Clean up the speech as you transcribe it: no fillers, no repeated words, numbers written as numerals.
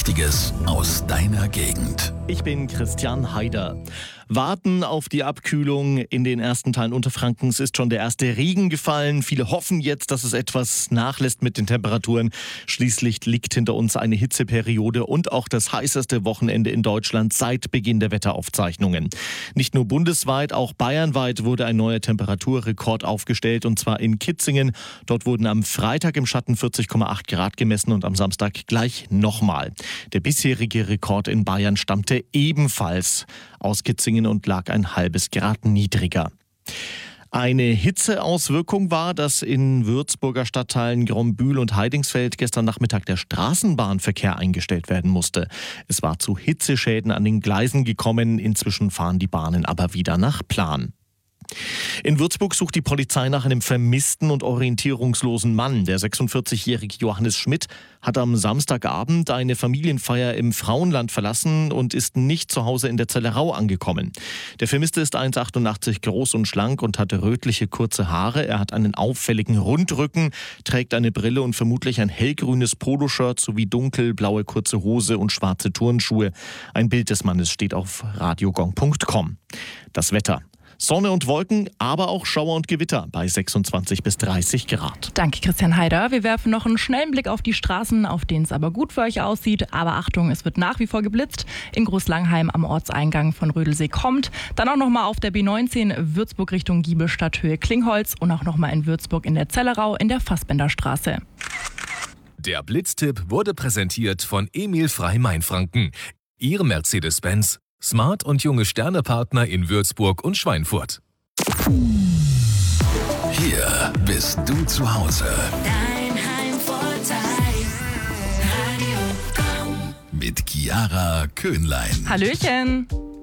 Wichtiges aus deiner Gegend. Ich bin Christian Haider. Warten auf die Abkühlung. In den ersten Teilen Unterfrankens ist schon der erste Regen gefallen. Viele hoffen jetzt, dass es etwas nachlässt mit den Temperaturen. Schließlich liegt hinter uns eine Hitzeperiode und auch das heißeste Wochenende in Deutschland seit Beginn der Wetteraufzeichnungen. Nicht nur bundesweit, auch bayernweit wurde ein neuer Temperaturrekord aufgestellt, und zwar in Kitzingen. Dort wurden am Freitag im Schatten 40,8 Grad gemessen und am Samstag gleich nochmal. Der bisherige Rekord in Bayern stammte ebenfalls aus Kitzingen und lag ein halbes Grad niedriger. Eine Hitzeauswirkung war, dass in Würzburger Stadtteilen Grombühl und Heidingsfeld gestern Nachmittag der Straßenbahnverkehr eingestellt werden musste. Es war zu Hitzeschäden an den Gleisen gekommen. Inzwischen fahren die Bahnen aber wieder nach Plan. In Würzburg sucht die Polizei nach einem vermissten und orientierungslosen Mann. Der 46-jährige Johannes Schmidt hat am Samstagabend eine Familienfeier im Frauenland verlassen und ist nicht zu Hause in der Zellerau angekommen. Der Vermisste ist 1,88 groß und schlank und hat rötliche kurze Haare. Er hat einen auffälligen Rundrücken, trägt eine Brille und vermutlich ein hellgrünes Poloshirt sowie dunkelblaue kurze Hose und schwarze Turnschuhe. Ein Bild des Mannes steht auf radiogong.com. Das Wetter. Sonne und Wolken, aber auch Schauer und Gewitter bei 26 bis 30 Grad. Danke, Christian Haider. Wir werfen noch einen schnellen Blick auf die Straßen, auf denen es aber gut für euch aussieht. Aber Achtung, es wird nach wie vor geblitzt. In Großlangheim am Ortseingang von Rödelsee kommt. Dann auch nochmal auf der B19 Würzburg Richtung Giebelstadt Höhe Klingholz und auch nochmal in Würzburg in der Zellerau in der Fassbenderstraße. Der Blitztipp wurde präsentiert von Emil Frey Mainfranken. Ihr Mercedes-Benz Smart und junge Sternepartner in Würzburg und Schweinfurt. Hier bist du zu Hause. Dein Heimvorteil. Radio Gong. Mit Chiara Köhnlein. Hallöchen!